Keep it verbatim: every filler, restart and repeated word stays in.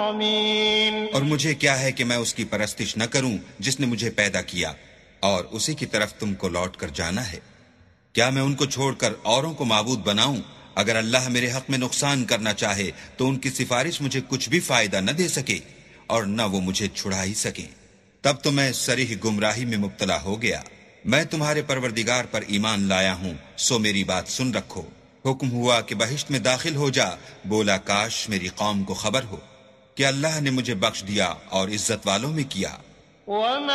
और मुझे क्या है कि मैं उसकी परस्तिश न करूं जिसने मुझे पैदा किया, और उसी की तरफ तुमको लौट कर जाना है। क्या मैं उनको छोड़कर औरों को माबूद बनाऊं? अगर अल्लाह मेरे हक में नुकसान करना चाहे तो उनकी सिफारिश मुझे कुछ भी फायदा न दे सके और न वो मुझे छुड़ा ही सके। तब तो मैं सरीह गुमराही में मुब्तला हो गया। मैं तुम्हारे परवरदिगार पर ईमान लाया हूं, सो मेरी बात सुन रखो। हुक्म हुआ कि बहिश्त में दाखिल हो जा। बोला, काश मेरी कौम को खबर हो कि अल्लाह ने मुझे बख्श दिया और इज्जत वालों में किया।